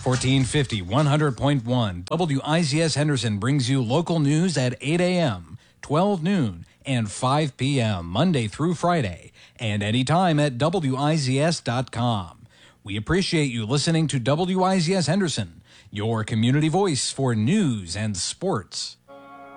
1450 100.1 WIZS Henderson brings you local news at 8 a.m., 12 noon, and 5 p.m. Monday through Friday, and anytime at WIZS.com. We appreciate you listening to WIZS Henderson, your community voice for news and sports.